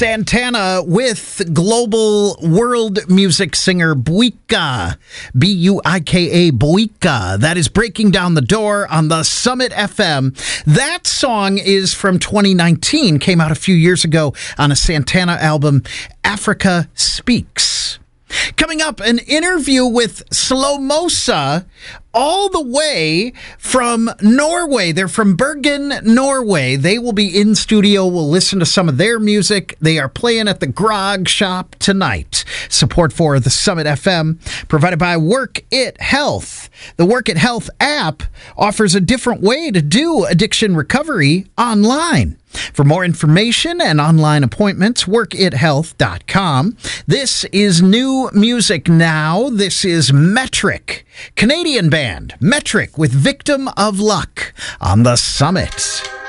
Santana with global world music singer Buika, B-U-I-K-A, Buika. That is Breaking Down the Door on the Summit FM. That song is from 2019, came out a few years ago on a Santana album, Africa Speaks. Coming up, an interview with Slomosa, all the way from Norway. They're from Bergen, Norway. They will be in studio. We'll listen to some of their music. They are playing at the Grog Shop tonight. Support for the Summit FM provided by Work It Health. The Work It Health app offers a different way to do addiction recovery online. For more information and online appointments, workithealth.com. This is new music now. This is Metric, Canadian band Metric with Victim of Luck on the Summit.